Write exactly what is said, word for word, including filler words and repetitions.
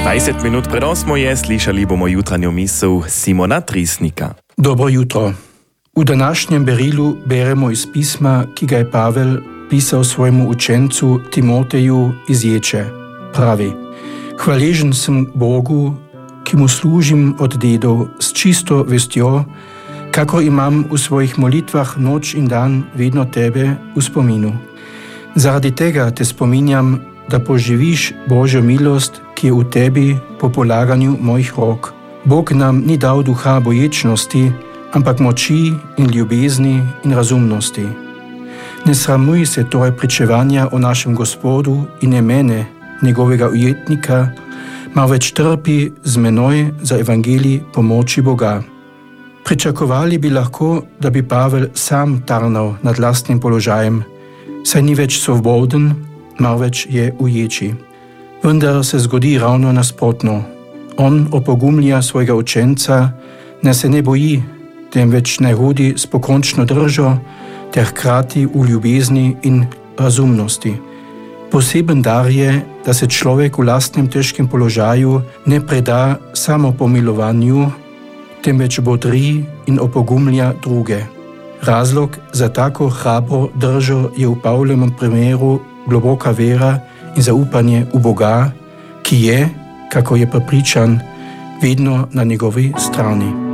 dvajset minut pred osmo je, slišali bomo jutranjo misel Simona Trisnika. Dobro jutro. V današnjem berilu beremo iz pisma, ki ga je Pavel pisal svojemu učencu Timoteju iz Ječe. Pravi: Hvaležen sem Bogu, ki mu služim od dedov s čisto vestjo, kako imam v svojih molitvah noč in dan vedno tebe v spominu. Zaradi tega te spominjam, da poživiš Božjo milost, ki je v tebi po polaganju mojih rok. Bog nam ni dal duha boječnosti, ampak moči in ljubezni in razumnosti. Ne sramuj se torej pričevanja o našem Gospodu in ne mene, njegovega ujetnika, marveč trpi z menoj za evangelij pomoči Boga. Pričakovali bi lahko, da bi Pavel sam tarnal nad lastnim položajem, saj ni več svoboden, marveč je v ječi. Vendar se zgodi ravno nasprotno. On opogumlja svojega učenca, ne se ne boji, temveč naj hodi s pokončno držo ter hkrati v ljubezni in razumnosti. Poseben dar je, da se človek v lastnem težkem položaju ne preda samo pomilovanju, temveč bodri in opogumlja druge. Razlog za tako hrabro držo je v Pavlovem primeru globoka vera in zaupanje v Boga, ki je, kako je prepričan, vedno na njegovi strani.